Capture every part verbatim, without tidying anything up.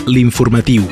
L'informatiu.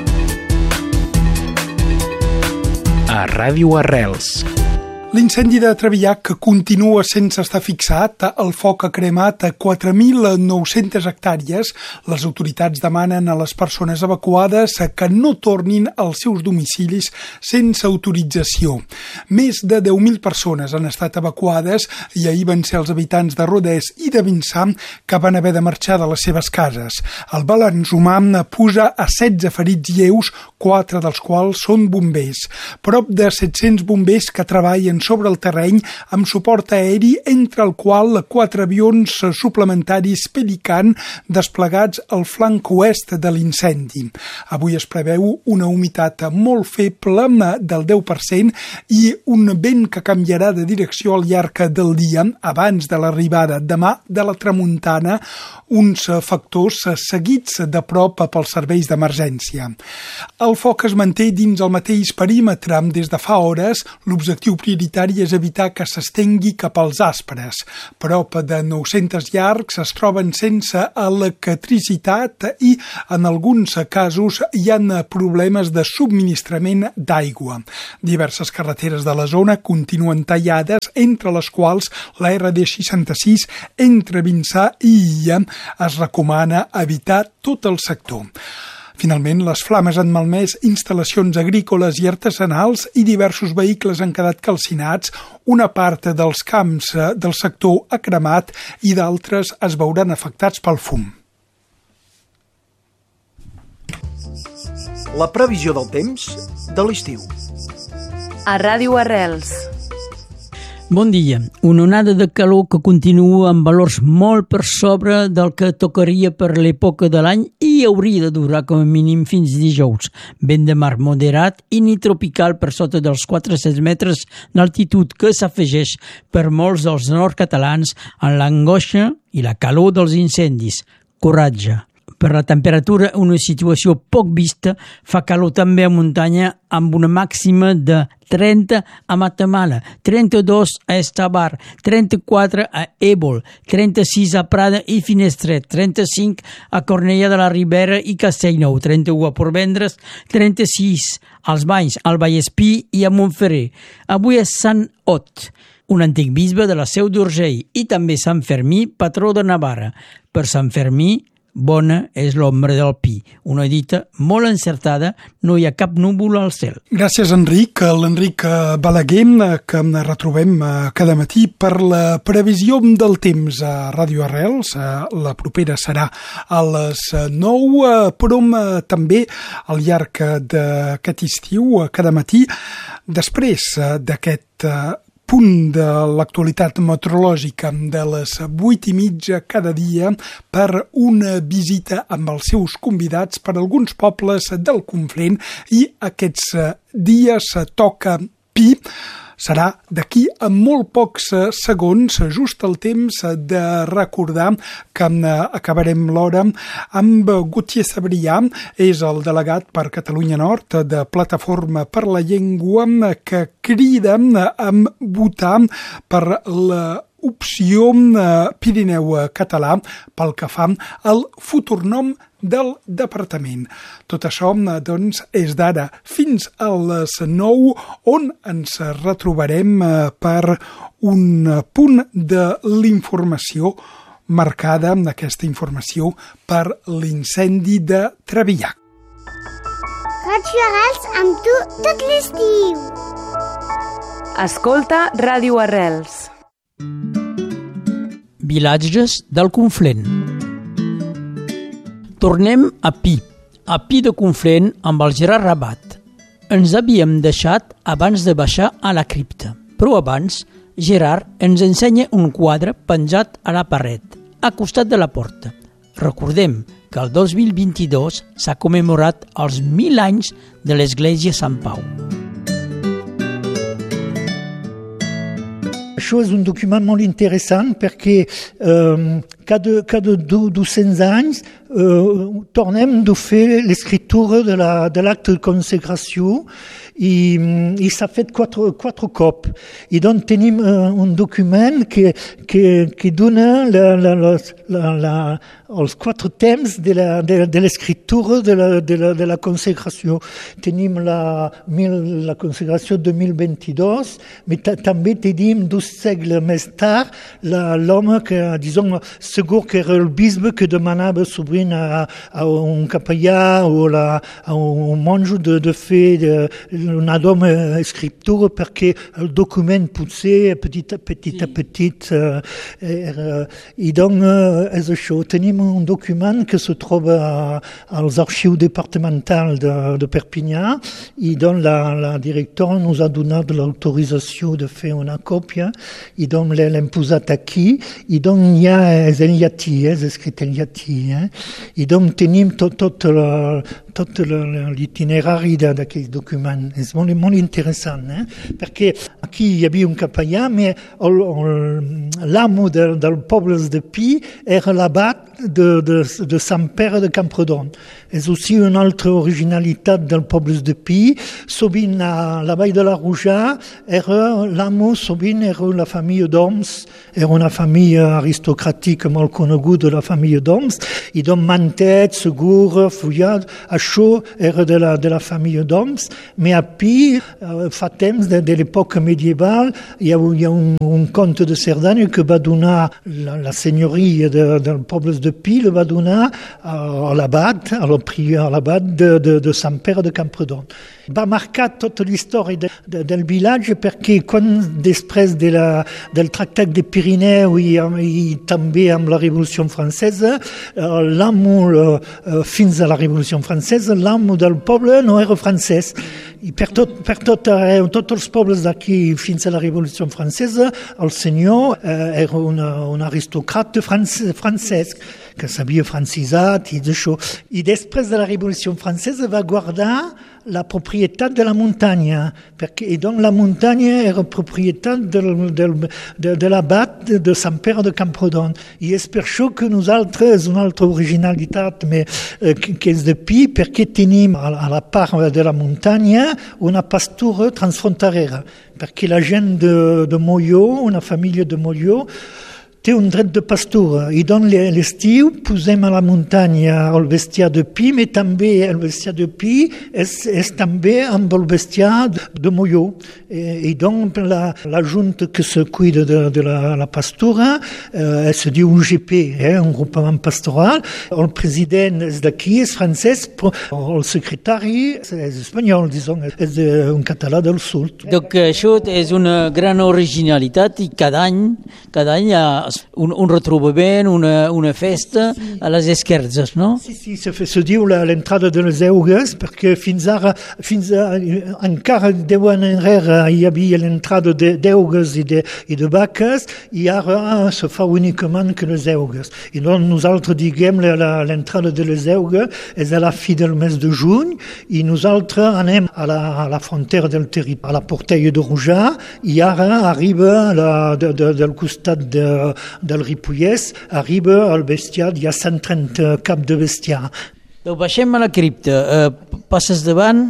A Ràdio Arrels. L'incendi de Trevillac continua sense estar fixat. El foc ha cremat quatre mil nou-centes hectàrees. Les autoritats demanen a les persones evacuades que no tornin als seus domicilis sense autorització. Més de deu mil persones han estat evacuades i ahir van ser els habitants de Rodès i de Vinçà que van haver de marxar de les seves cases. El balanç humà puja a setze ferits lleus, quatre dels quals són bombers. Prop de set-cents bombers que treballen sobre el terreny amb suport aeri, entre el qual quatre avions suplementaris Pelican desplegats al flanc oest de l'incendi. Avui es preveu una humitat molt feble del deu per cent i un vent que canviarà de direcció al llarg del dia abans de l'arribada demà de la tramuntana, uns factors seguits de prop pels serveis d'emergència. El foc es manté dins el mateix perímetre des de fa hores. L'objectiu prioritari és evitar que s'estengui cap als aspres. Prop de nou-centes llargs es troben sense electricitat i en alguns casos hi ha problemes de subministrament d'aigua. Diverses carreteres de la zona continuen tallades, entre les quals la erre de seixanta-sis entre Vinçà i Illa. Es recomana evitar tot el sector. Finalment, les flames han malmès instal·lacions agrícoles i artesanals i diversos vehicles han quedat calcinats. Una part dels camps del sector ha cremat i d'altres es veuran afectats pel fum. La previsió del temps de l'estiu. A Ràdio Arrels. Bon dia. Una onada de calor que continua amb valors molt per sobre del que tocaria per l'època de l'any i hauria de durar com a mínim fins dijous. Vent de mar moderat i ni tropical per sota dels quatre-cents metres d'altitud que s'afegeix per molts dels nord-catalans en l'angoixa i la calor dels incendis. Coratge. Per la temperatura, una situació poc vista, fa calor també a muntanya amb una màxima de trenta a Matamala, trenta-dos a Estabar, trenta-quatre a Ébol, trenta-sis a Prada i Finestret, trenta-cinc a Cornellà de la Ribera i Castellnou, trenta-u a Portvendres, trenta-sis als Banys, al Vallespí i a Montferrer. Avui és Sant Ot, un antic bisbe de la Seu d'Urgell, i també Sant Fermí, patró de Navarra. Per Sant Fermí, bona és l'ombra del pi. Una dita molt encertada, no hi ha cap núvol al cel. Gràcies, Enric. L'Enric Balaguer, que retrobem cada matí per la previsió del temps a Ràdio Arrels. La propera serà a les nou, però també al llarg d'aquest estiu, cada matí, després d'aquest punt de l'actualitat meteorològica de les vuit i mitja cada dia per una visita amb els seus convidats per alguns pobles del Conflent, i aquests dies toca pi. Serà d'aquí a molt pocs segons, just el temps de recordar que acabarem l'hora amb Gautier Sabrià, és el delegat per Catalunya Nord de Plataforma per la Llengua, que crida a votar per la opció Pirineu català pel que fa al futur nom del departament. Tot això, doncs, és d'ara fins a les nou, on ens retrobarem per un punt de l'informació marcada, aquesta informació, per l'incendi de Trevillac. Ràdio Arrels amb tu tot l'estiu. Escolta Ràdio Arrels. Vilatges del Conflent. Tornem a Pi, a Pi de Conflent amb el Gerard Rabat. Ens havíem deixat abans de baixar a la cripta, però abans Gerard ens ensenya un quadre penjat a la paret, a costat de la porta. Recordem que el dos mil vint-i-dos s'ha commemorat els mil anys de l'Església Sant Pau. Això és un document molt interessant perquè eh, cada, cada dos-cents anys eh, tornem de fer l'escriptura de, la, de l'acte de consagració i, i s'ha fet quatre, quatre cops. I doncs tenim uh, un document que, que, que dona la, la, la, la, la, els quatre temps de, la, de, de l'escriptura de, la, de, la, de la consagració. Tenim la, la consagració de mil vint-i-dos, però també tenim dos segles més tard la, l'home que, disons, segur que era el bisbe que demanava sovint a, a un capellà o la, a un monjo de, de fer de, una doma escriptura perquè el document potser petit a petit a petit uh, era, i doncs uh, és això, tenim un document que se troba als arxius departamentals de, de Perpinyà i doncs la, la directora ens ha donat l'autorització de fer una còpia i doncs l'hem posat aquí i doncs hi ha, és en llatí, és escrit en llatí eh? I doncs tenim tot, tot, la, tot l'itinerari d'aquest document. És molt, molt interessant, eh? Perquè aquí hi havia un capellà, però l'amo del, del poble de Pi era l'abat de, de, de Sant Pere de Camprodon. És aussi una altra originalitat del poble de Pi. Sovint a la vall de la Rujà era l'amo, sovint era la família d'Oms, era una família aristocràtica molt coneguda, la família d'Oms, i doncs Mantet, Segur, Fullat, això era de la, de la família d'Oms, però a Pi, fa temps de, de l'època medieval, hi ha, hi ha un, un comte de Cerdanya que va donar la, la senyoria de, del poble de Pi, le va donar a, a l'abat, a la prior, a l'abat de, de, de Sant Pere de Camprodon. Va marcar tota l'història de, de, del vilatge perquè quan després de la, del tractat de Pirineu i, i també amb la Revolució Francesa, l'amo, fins a la Revolució Francesa, l'amo del poble no era francès. I per tot, per tot arreu, tots els pobles d'aquí fins a la Revolució Francesa, el senyor eh, era una, un aristocrate francès que s'havia francisat i d'això. I després de la Revolució Francesa va guardar la propietat de la muntanya, perquè i doncs la muntanya era propietat del, del, de, de l'abat de, de Sant Pere de Camprodon. I és per això que nosaltres, una altra originalitat mais, eh, que, que és de Pi, perquè tenim a, a la part de la muntanya una pastura transfronterera, perquè la gent de, de Molló, una família de Molló, té un dret de pastura i doncs l'estiu posem a la muntanya el bestiar de Pi, però també el bestiar de Pi és, és també amb el bestiar de, de Molló. I, i doncs la, la junta que se cuida de, de la, la pastura eh, es diu U G P, eh, un groupement pastoral. El president és d'aquí, és francès, però el secretari és espanyol, disons, és un català del sud. Donc això és una gran originalitat i cada any, cada any hi ha Un, un retrobament, una, una festa a les esquerdes, no? Sí, sí, se, se diu l'entrada de les eugues, perquè fins ara, fins a, encara deu anys enrere hi havia l'entrada d'eugues i, de, i de vaques, i ara se fa únicament que les eugues. I doncs nosaltres diguem l'entrada de les eugues és a la fi del mes de juny, i nosaltres anem a la, a la frontera del territori, a la Portella de Rujà, i ara arriba la, de, de, del costat de del Ripollès, arriba al bestiar, hi ha cent trenta cap de bestiar. Donc baixem a la cripta, uh, passes davant.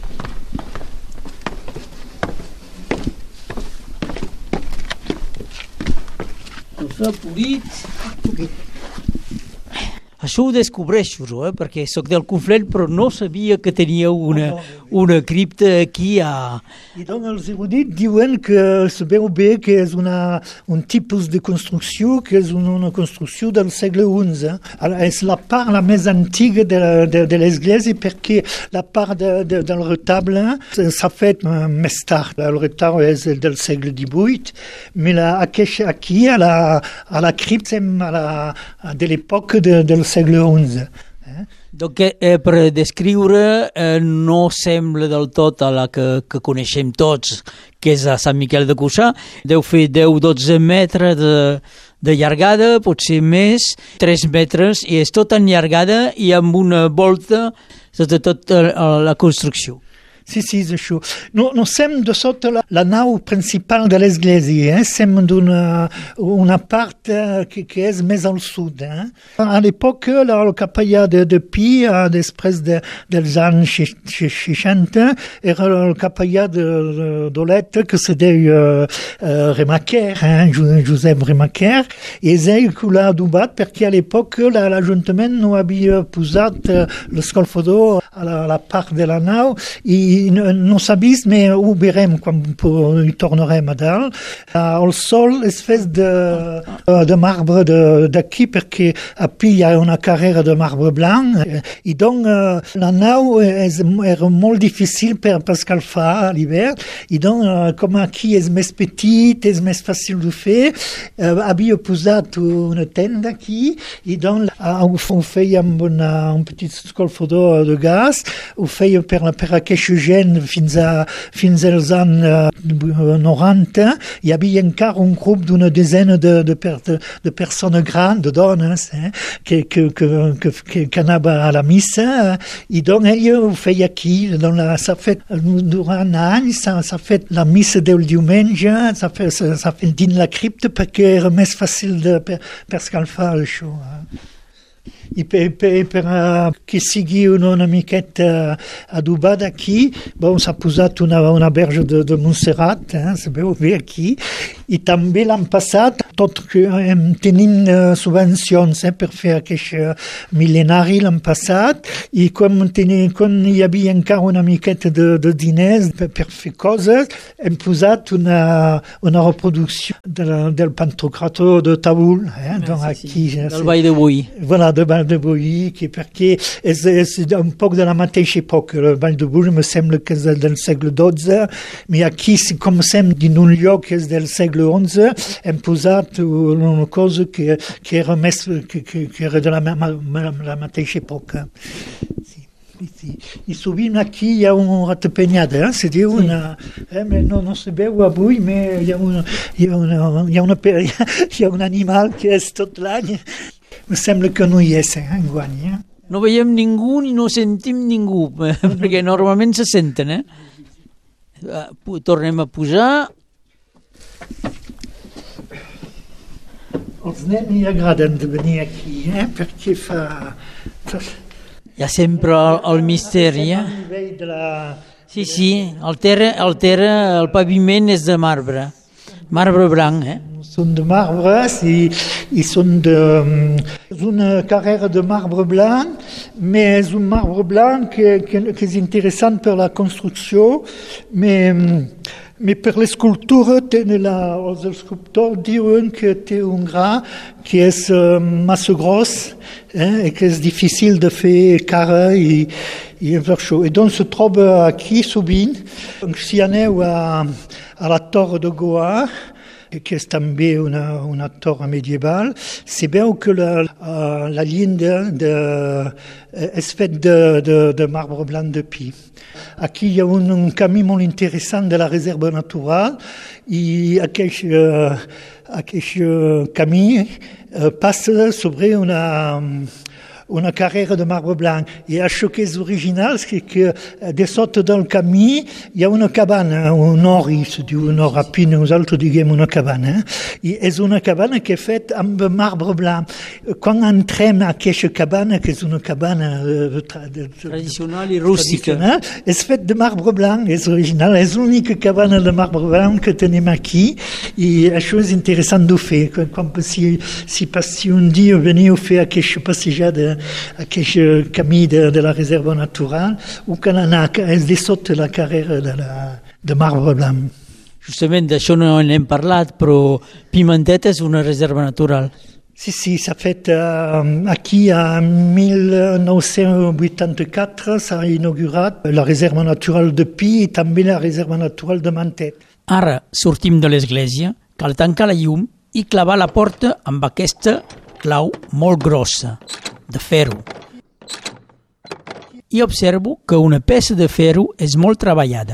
Els ha polit. Això ho descobreixo, eh? Perquè soc del Conflent, però no sabia que tenia una, una cripta aquí a... I doncs els erudits diuen que es veu bé que és una, un tipus de construcció que és una, una construcció del segle onze. És la part la més antiga de, de, de l'església perquè la part de, de, del retable s'ha fet més tard. El retable és del segle divuit, però aquí a la, a la cripta a la, de l'època de, del segle onze. Eh? Donc, eh, per descriure, eh, no sembla del tot a la que, que coneixem tots, que és a Sant Miquel de Cuixà. Deu fer deu a dotze metres de, de llargada, potser més, tres metres, i és tot enllargada i amb una volta de tota la construcció. Sí, sí, és això. No, no som de sota la, la nau principal de l'església, eh? Som d'una una part que, que és més al sud. Eh? A l'època, el capellà de, de Pi, després de, dels anys seixanta, era el capellà de, de d'Oleta, que se deia uh, Remaquer, eh? Josep Remaquer, i és ell que l'ha adobat perquè a l'època l'Ajuntament no havia posat uh, l'escalfador a la, a la part de la nau i no, no s'ha vist, però ho veurem quan hi tornarem a dalt. Uh, el sol és fet de, uh, de marbre d'aquí, perquè a Pi hi ha una carrera de marbre blanc, i doncs uh, la nau és, era molt difícil per, per escalfar a l'hivern, i doncs uh, com aquí és més petit, és més fàcil de fer, uh, havia posat una tenda aquí, i doncs uh, ho, ho feia amb una, un petit escalfador de gas, ho feia per, per aquesta gent fins, a, fins als anys uh, noranta, hi havia encara un grup d'una desena de, de, de, de persones grans, de dones, eh, que, que, que, que, que, que anava a la missa, eh, i doncs ella ho feia aquí, doncs s'ha fet durant anys, s'ha fet la missa del diumenge, s'ha fet, s'ha fet dins la cripta perquè era més fàcil de, per, per escalfar això. Eh. I per, per, per uh, que sigui una, una miqueta adobada aquí, bon, s'ha posat una, una verge de, de Montserrat, eh, se veu bé aquí, i també l'any passat, tot que hem tenim uh, subvencions eh, per fer aquest mil·lenari l'any passat, i quan, teni, quan hi havia encara una miqueta de, de diners per, per fer coses, hem posat una, una reproducció de, del Pantocrator de Taül, eh, doncs sí, aquí. Sí, del Vall de Boí. Voilà, de Vall de Boí, perquè és, és un poc de la mateixa època. El Vall de Boí me sembla que és del segle dotze, però aquí, com som en un lloc que és del segle onze, hem posat una cosa que, que, era, més, que, que, que era de la, la mateixa època. Sí. Sí. I sovint aquí hi ha una ratapenyada, eh? Se diu una... Eh? No, no se veu avui, però hi ha, una, hi, ha una, hi, ha una, hi ha un animal que és tot l'any. Me sembla que no hi és, eh, enguany. Eh? No veiem ningú ni no sentim ningú, perquè normalment se senten, eh? Tornem a posar... Els nens hi agraden de venir aquí, eh? Perquè fa... Hi ha sempre el, el misteri, eh? Sí, sí, el terra, el terra, el paviment és de marbre, marbre blanc, eh? Són de marbres i, i són de... És una carrera de marbre blanc, però és un marbre blanc que, que, que és interessant per la construcció, però, però per l'escultura els escultors diuen que té un gra que és uh, massa gros, eh, i que és difícil de fer cara i, i per això. I doncs se troba aquí sovint. Si aneu a, a la Torre de Goa, que és també una, una torre medieval, se veu que la, la llinda de, és fet de, de, de marbre blanc de Pi. Aquí hi ha un, un camí molt interessant de la reserva natural i aquest, uh, aquest uh, camí uh, passa sobre una... una carrera de marbre blanc. I això que és original és que, que de sota del camí hi ha una cabana, un ori, se diu un or a Pi, nosaltres diguem una cabana. I és una cabana que és fet amb marbre blanc. Quan entrem a aquesta cabana, que és una cabana de, de, de, tradicional i rústica, és fet de marbre blanc, és original, és l'única cabana de marbre blanc que tenim aquí i això és interessant de fer. Quan, si, si passi un dia veniu a fer aquesta passejada aquest camí de, de la reserva natural, o que anar és de sota la carrera de, la, de marbre blanc. Justament d'això no n'hem parlat, però Pimentet és una reserva natural. Sí, sí, s'ha fet uh, aquí a mil nou-cents vuitanta-quatre, s'ha inaugurat la reserva natural de Pi i també la reserva natural de Mentet. Ara sortim de l'església, cal tancar la llum i clavar la porta amb aquesta clau molt grossa, de ferro. I observo que una peça de ferro és molt treballada.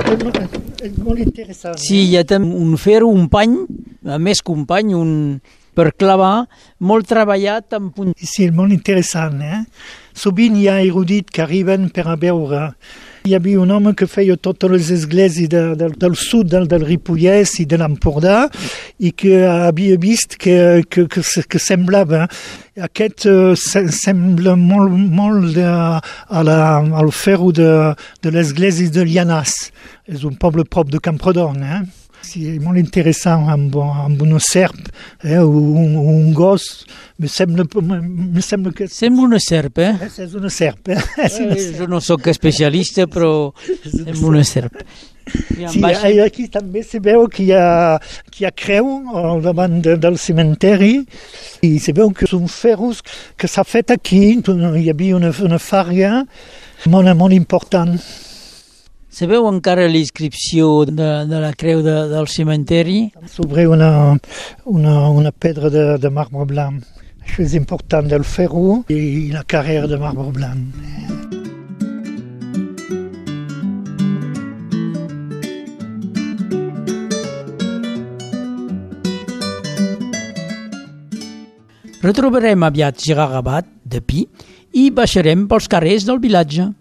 És molt interessant. Sí, hi ha un ferro, un pany, a més que un pany, un... per clavar, molt treballat amb punt. Sí, molt interessant, eh? Sovint hi ha erudits que arriben per a veure. Hi havia un home que feia totes les esglésies de, de, del sud del, del Ripollès i de l'Empordà i que havia vist que, que, que, que semblava. Aquest uh, sembla molt, molt de, a la, al ferro de, de l'església de Llanàs. És un poble prop de Camprodon, eh? Sí, és molt interessant amb, amb una serp eh, o un, un gos. Me sembla, me sembla que... Sembla una serp, eh? És una serp, eh? És una serp. Jo no sóc especialista, però sembla una serp. Sí, aquí també se veu que hi ha, que hi ha creu al davant de, del cementeri i se veu que són ferros que s'ha fet aquí. Hi havia una, una fària molt, molt important. Se veu encara l'inscripció de, de la creu de, del cementeri? Sobre una, una, una pedra de, de marbre blanc. Això és important del ferro i la carrera de marbre blanc. Retrobarem aviat Gerard Rabat, de Pi, i baixarem pels carrers del vilatge.